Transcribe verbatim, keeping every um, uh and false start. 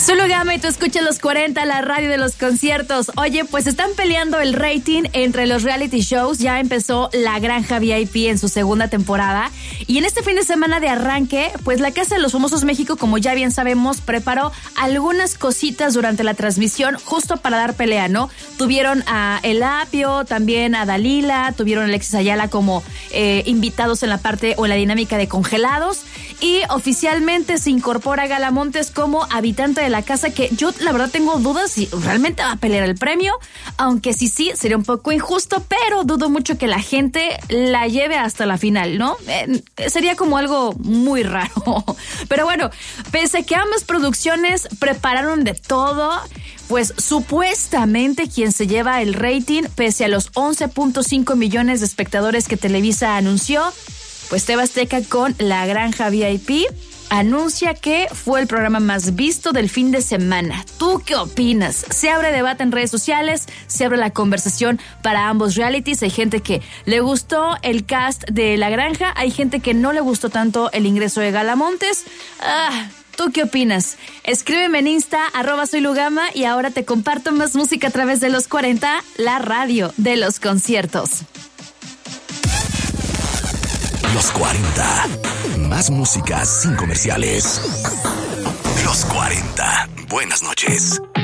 Soy Lugama y tú escuchas Los cuarenta, la radio de los conciertos. Oye, pues están peleando el rating entre los reality shows. Ya empezó La Granja V I P en su segunda temporada. Y en este fin de semana de arranque, pues la Casa de los Famosos México, como ya bien sabemos, preparó algunas cositas durante la transmisión justo para dar pelea, ¿no? Tuvieron a El Apio, también a Dalila, tuvieron a Alexis Ayala como eh, invitados en la parte o en la dinámica de congelados. Y oficialmente se incorpora Gala Montes como habitante de la casa, que yo la verdad tengo dudas si realmente va a pelear el premio, aunque sí, sí, sería un poco injusto, pero dudo mucho que la gente la lleve hasta la final, ¿no? Eh, sería como algo muy raro. Pero bueno, pese a que ambas producciones prepararon de todo, pues supuestamente quien se lleva el rating, pese a los once punto cinco millones de espectadores que Televisa anunció, pues T V Azteca con La Granja V I P anuncia que fue el programa más visto del fin de semana. ¿Tú qué opinas? Se abre debate en redes sociales, se abre la conversación para ambos realities. Hay gente que le gustó el cast de La Granja, hay gente que no le gustó tanto el ingreso de Gala Montes. Ah, ¿tú qué opinas? Escríbeme en Insta, arroba soy Lugama, y ahora te comparto más música a través de Los cuarenta, la radio de los conciertos. Los cuarenta. Más música sin comerciales. Los cuarenta. Buenas noches.